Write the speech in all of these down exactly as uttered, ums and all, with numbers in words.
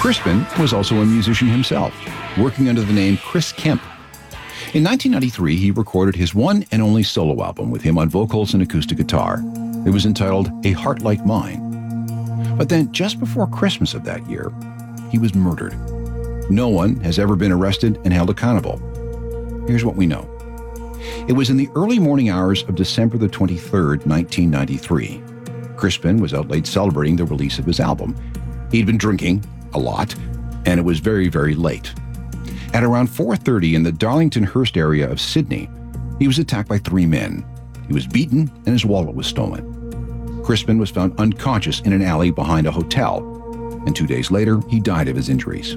Crispin was also a musician himself, working under the name Chris Kemp. In nineteen ninety-three, he recorded his one and only solo album with him on vocals and acoustic guitar. It was entitled A Heart Like Mine. But then, just before Christmas of that year, he was murdered. No one has ever been arrested and held accountable. Here's what we know. It was in the early morning hours of December the twenty-third, nineteen ninety-three. Crispin was out late celebrating the release of his album. He'd been drinking a lot, and it was very, very late. At around four thirty in the Darlington-Hurst area of Sydney, he was attacked by three men. He was beaten and his wallet was stolen. Crispin was found unconscious in an alley behind a hotel, and two days later, he died of his injuries.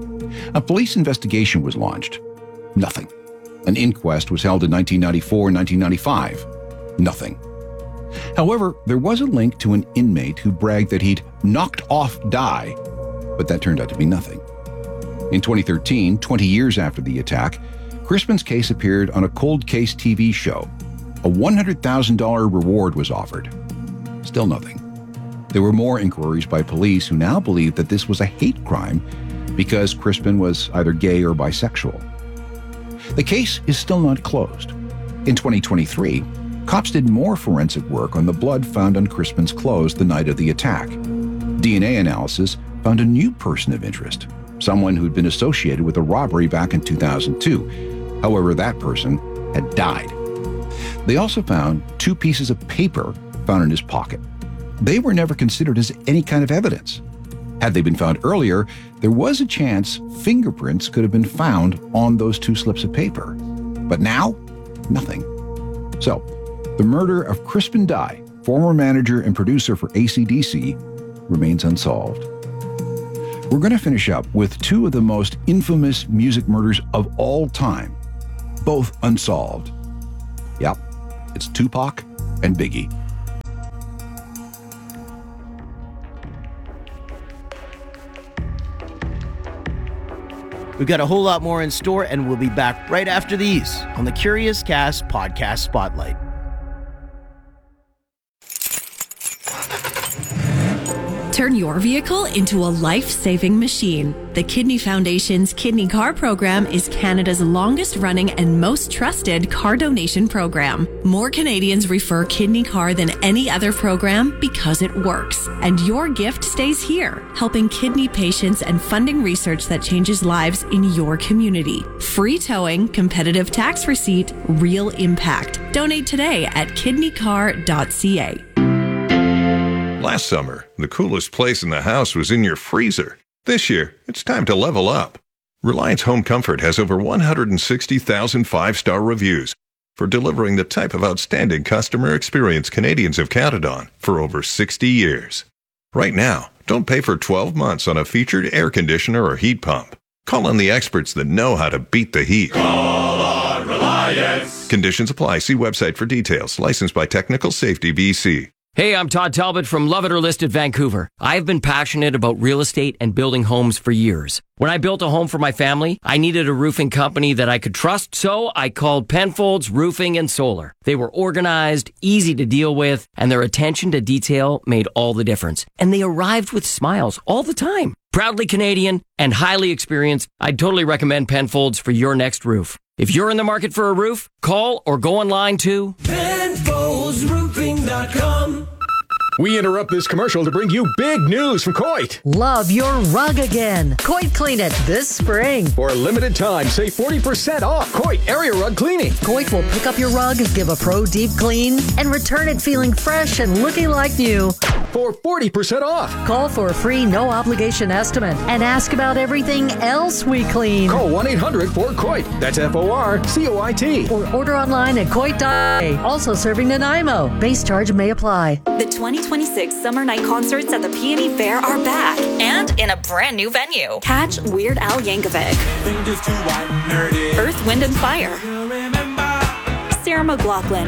A police investigation was launched. Nothing. An inquest was held in nineteen ninety-four and nineteen ninety-five. Nothing. However, there was a link to an inmate who bragged that he'd knocked off Di, but that turned out to be nothing. In twenty thirteen, twenty years after the attack, Crispin's case appeared on a cold case T V show. A one hundred thousand dollars reward was offered. Still nothing. There were more inquiries by police who now believe that this was a hate crime because Crispin was either gay or bisexual. The case is still not closed. In twenty twenty-three, cops did more forensic work on the blood found on Crispin's clothes the night of the attack. D N A analysis found a new person of interest, someone who'd been associated with a robbery back in two thousand two. However, that person had died. They also found two pieces of paper found in his pocket. They were never considered as any kind of evidence. Had they been found earlier, there was a chance fingerprints could have been found on those two slips of paper. But now, nothing. So, the murder of Crispin Di, former manager and producer for A C D C, remains unsolved. We're going to finish up with two of the most infamous music murders of all time, both unsolved. Yep, it's Tupac and Biggie. We've got a whole lot more in store, and we'll be back right after these on the Curious Cast Podcast Spotlight. Turn your vehicle into a life-saving machine. The Kidney Foundation's Kidney Car program is Canada's longest-running and most trusted car donation program. More Canadians refer Kidney Car than any other program because it works. And your gift stays here, helping kidney patients and funding research that changes lives in your community. Free towing, competitive tax receipt, real impact. Donate today at kidney car dot c a. Last summer, the coolest place in the house was in your freezer. This year, it's time to level up. Reliance Home Comfort has over one hundred sixty thousand five-star reviews for delivering the type of outstanding customer experience Canadians have counted on for over sixty years. Right now, don't pay for twelve months on a featured air conditioner or heat pump. Call on the experts that know how to beat the heat. Call on Reliance. Conditions apply. See website for details. Licensed by Technical Safety B C. Hey, I'm Todd Talbot from Love It or List It Vancouver. I've been passionate about real estate and building homes for years. When I built a home for my family, I needed a roofing company that I could trust, so I called Penfolds Roofing and Solar. They were organized, easy to deal with, and their attention to detail made all the difference. And they arrived with smiles all the time. Proudly Canadian and highly experienced, I'd totally recommend Penfolds for your next roof. If you're in the market for a roof, call or go online to Penfolds Roofing dot com. We interrupt this commercial to bring you big news from Coit. Love your rug again. Coit Clean It this spring. For a limited time, save forty percent off Coit Area Rug Cleaning. Coit will pick up your rug, give a pro deep clean, and return it feeling fresh and looking like new. For forty percent off. Call for a free no-obligation estimate and ask about everything else we clean. Call one eight hundred four C O I T. That's F O R C O I T. Or order online at coit dot c a. Also serving Nanaimo. Base charge may apply. The twenty twenty-six Summer Night Concerts at the P and E Fair are back and in a brand new venue. Catch Weird Al Yankovic, Earth, Wind and Fire, Sarah McLachlan,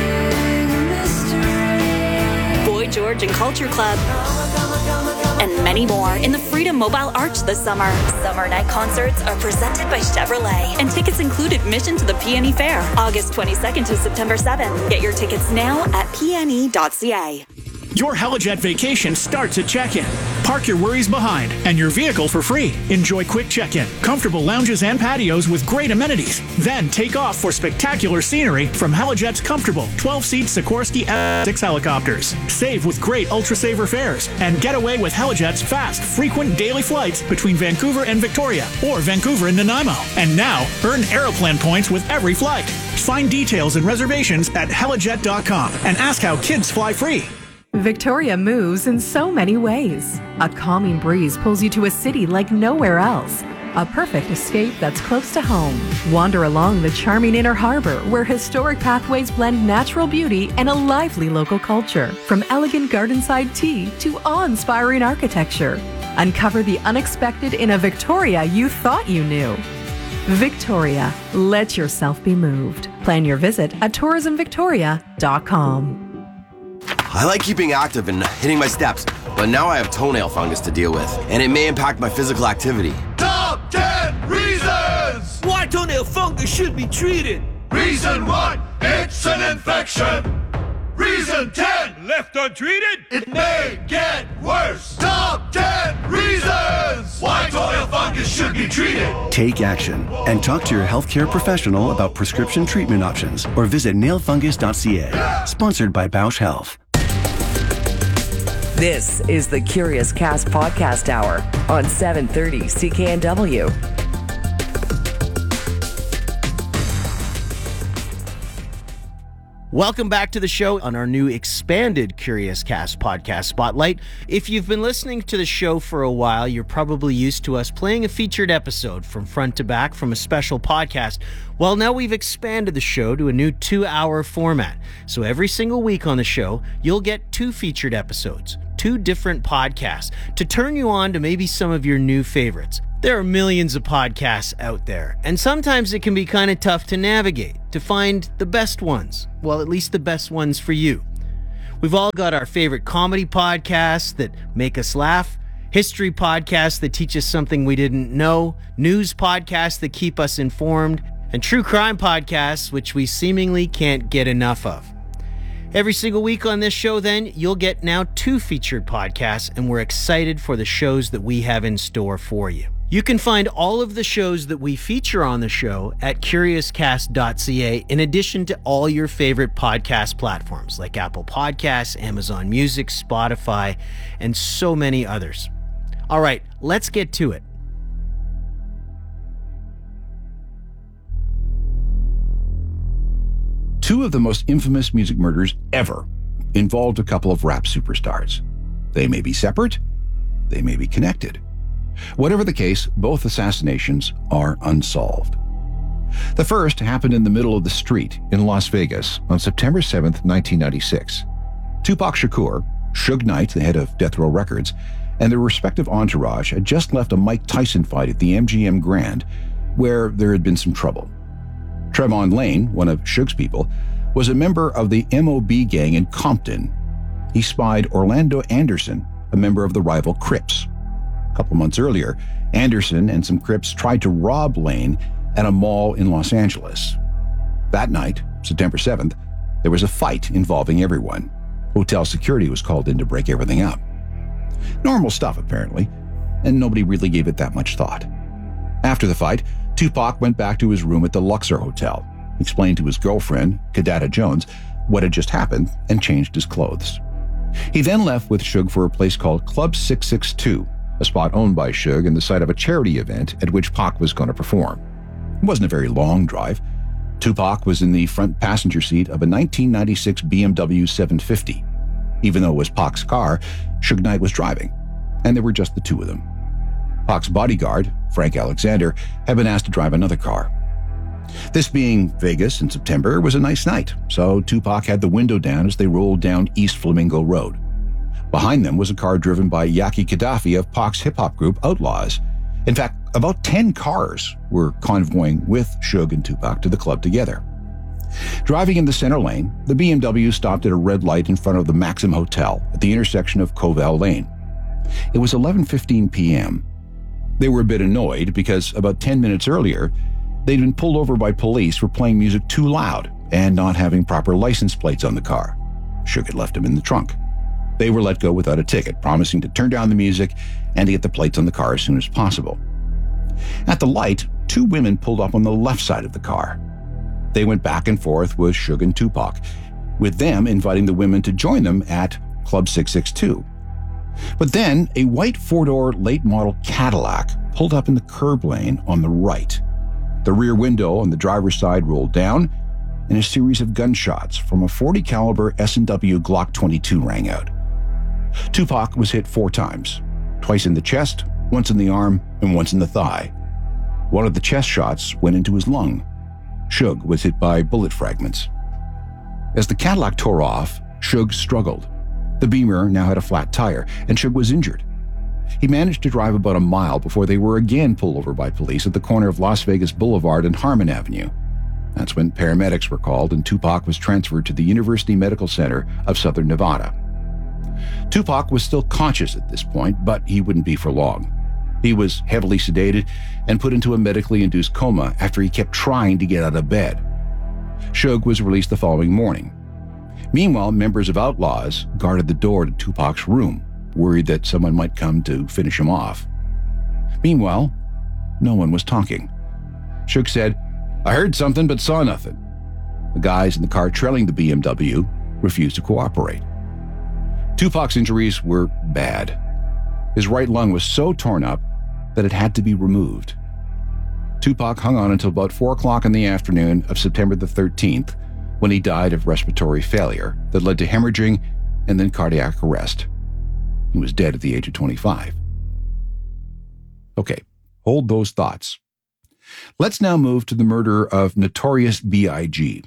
Boy George and Culture Club, and many more in the Freedom Mobile Arch this summer. Summer Night Concerts are presented by Chevrolet, and tickets include admission to the P and E Fair, August twenty-second to September seventh. Get your tickets now at p n e dot c a. Your Helijet vacation starts at check-in. Park your worries behind and your vehicle for free. Enjoy quick check-in, comfortable lounges and patios with great amenities. Then take off for spectacular scenery from Helijet's comfortable twelve-seat Sikorsky F six helicopters. Save with great Ultra-Saver fares and get away with Helijet's fast, frequent daily flights between Vancouver and Victoria or Vancouver and Nanaimo. And now, earn Aeroplan points with every flight. Find details and reservations at helijet dot com and ask how kids fly free. Victoria moves in so many ways. A calming breeze pulls you to a city like nowhere else. A perfect escape that's close to home. Wander along the charming Inner Harbor, where historic pathways blend natural beauty and a lively local culture. From elegant gardenside tea to awe-inspiring architecture. Uncover the unexpected in a Victoria you thought you knew. Victoria, let yourself be moved. Plan your visit at tourism victoria dot com. I like keeping active and hitting my steps, but now I have toenail fungus to deal with, and it may impact my physical activity. Top ten reasons why toenail fungus should be treated. Reason one, it's an infection. Reason ten, left untreated, it may get worse. Top ten reasons why toenail fungus should be treated. Take action and talk to your healthcare professional about prescription treatment options or visit nail fungus dot c a. Sponsored by Bausch Health. This is the Curious Cast Podcast Hour on seven thirty C K N W. Welcome back to the show on our new expanded Curious Cast Podcast Spotlight. If you've been listening to the show for a while, you're probably used to us playing a featured episode from front to back from a special podcast. Well, now we've expanded the show to a new two-hour format. So every single week on the show, you'll get two featured episodes, two different podcasts, to turn you on to maybe some of your new favorites. There are millions of podcasts out there, and sometimes it can be kind of tough to navigate, to find the best ones. Well, at least the best ones for you. We've all got our favorite comedy podcasts that make us laugh, history podcasts that teach us something we didn't know, news podcasts that keep us informed, and true crime podcasts which we seemingly can't get enough of. Every single week on this show, then, you'll get now two featured podcasts, and we're excited for the shows that we have in store for you. You can find all of the shows that we feature on the show at curious cast dot c a, in addition to all your favorite podcast platforms like Apple Podcasts, Amazon Music, Spotify, and so many others. All right, let's get to it. Two of the most infamous music murders ever involved a couple of rap superstars. They may be separate, they may be connected. Whatever the case, both assassinations are unsolved. The first happened in the middle of the street in Las Vegas on September seventh, nineteen ninety-six. Tupac Shakur, Suge Knight, the head of Death Row Records, and their respective entourage had just left a Mike Tyson fight at the M G M Grand, where there had been some trouble. Trevon Lane, one of Suge's people, was a member of the M O B gang in Compton. He spied Orlando Anderson, a member of the rival Crips. A couple months earlier, Anderson and some Crips tried to rob Lane at a mall in Los Angeles. That night, September seventh, there was a fight involving everyone. Hotel security was called in to break everything up. Normal stuff, apparently, and nobody really gave it that much thought. After the fight, Tupac went back to his room at the Luxor Hotel, explained to his girlfriend, Kidada Jones, what had just happened, and changed his clothes. He then left with Suge for a place called Club six six two, a spot owned by Suge and the site of a charity event at which Pac was going to perform. It wasn't a very long drive. Tupac was in the front passenger seat of a nineteen ninety-six B M W seven fifty. Even though it was Pac's car, Suge Knight was driving, and there were just the two of them. Pac's bodyguard, Frank Alexander, had been asked to drive another car. This being Vegas in September was a nice night, so Tupac had the window down as they rolled down East Flamingo Road. Behind them was a car driven by Yaki Gaddafi of Pac's hip-hop group Outlaws. In fact, about ten cars were convoying with Suge and Tupac to the club together. Driving in the center lane, the B M W stopped at a red light in front of the Maxim Hotel at the intersection of Covell Lane. It was eleven fifteen p.m. They were a bit annoyed because about ten minutes earlier, they'd been pulled over by police for playing music too loud and not having proper license plates on the car. Suge had left them in the trunk. They were let go without a ticket, promising to turn down the music and to get the plates on the car as soon as possible. At the light, two women pulled up on the left side of the car. They went back and forth with Suge and Tupac, with them inviting the women to join them at Club six six two. But then, a white four-door late-model Cadillac pulled up in the curb lane on the right. The rear window on the driver's side rolled down, and a series of gunshots from a forty caliber S and W Glock twenty-two rang out. Tupac was hit four times, twice in the chest, once in the arm, and once in the thigh. One of the chest shots went into his lung. Suge was hit by bullet fragments. As the Cadillac tore off, Suge struggled. The Beamer now had a flat tire, and Suge was injured. He managed to drive about a mile before they were again pulled over by police at the corner of Las Vegas Boulevard and Harmon Avenue. That's when paramedics were called and Tupac was transferred to the University Medical Center of Southern Nevada. Tupac was still conscious at this point, but he wouldn't be for long. He was heavily sedated and put into a medically induced coma after he kept trying to get out of bed. Suge was released the following morning. Meanwhile, members of Outlaws guarded the door to Tupac's room, worried that someone might come to finish him off. Meanwhile, no one was talking. Suge said, "I heard something but saw nothing." The guys in the car trailing the B M W refused to cooperate. Tupac's injuries were bad. His right lung was so torn up that it had to be removed. Tupac hung on until about four o'clock in the afternoon of September the thirteenth, when he died of respiratory failure that led to hemorrhaging and then cardiac arrest. He was dead at the age of twenty-five. Okay, hold those thoughts. Let's now move to the murder of Notorious B I G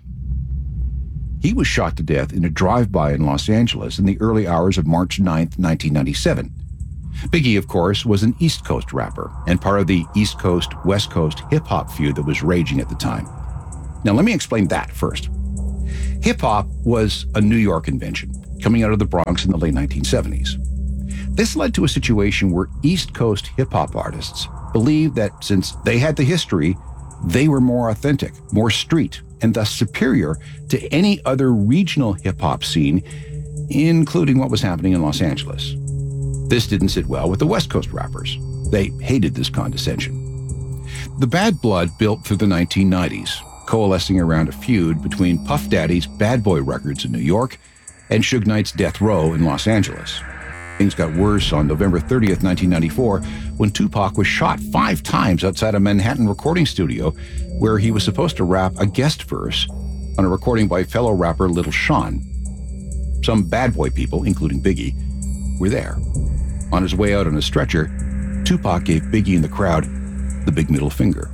He was shot to death in a drive-by in Los Angeles in the early hours of March ninth, nineteen ninety-seven. Biggie, of course, was an East Coast rapper and part of the East Coast-West Coast hip-hop feud that was raging at the time. Now, let me explain that first. Hip-hop was a New York invention, coming out of the Bronx in the late nineteen seventies. This led to a situation where East Coast hip-hop artists believed that since they had the history, they were more authentic, more street, and thus superior to any other regional hip-hop scene, including what was happening in Los Angeles. This didn't sit well with the West Coast rappers. They hated this condescension. The bad blood built through the nineteen nineties, coalescing around a feud between Puff Daddy's Bad Boy Records in New York and Suge Knight's Death Row in Los Angeles. Things got worse on November thirtieth, nineteen ninety-four, when Tupac was shot five times outside a Manhattan recording studio where he was supposed to rap a guest verse on a recording by fellow rapper Little Sean. Some bad boy people, including Biggie, were there. On his way out on a stretcher, Tupac gave Biggie and the crowd the big middle finger.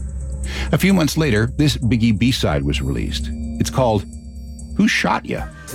A few months later, this Biggie B-side was released. It's called Who Shot Ya?